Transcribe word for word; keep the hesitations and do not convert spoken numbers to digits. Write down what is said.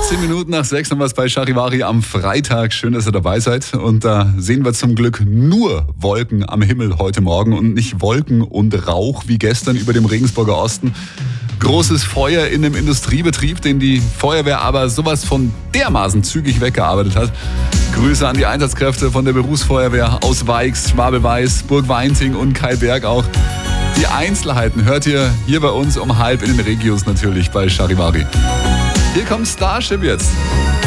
achtzehn Minuten nach sechs haben wir es bei Charivari am Freitag. Schön, dass ihr dabei seid. Und da sehen wir zum Glück nur Wolken am Himmel heute Morgen und nicht Wolken und Rauch wie gestern über dem Regensburger Osten. Großes Feuer in einem Industriebetrieb, den die Feuerwehr aber sowas von dermaßen zügig weggearbeitet hat. Grüße an die Einsatzkräfte von der Berufsfeuerwehr aus Weix, Schwabel-Weiß, Burg-Weinting und Keilberg auch. Die Einzelheiten hört ihr hier bei uns um halb in den Regios natürlich bei Charivari. Hier kommt Starship jetzt.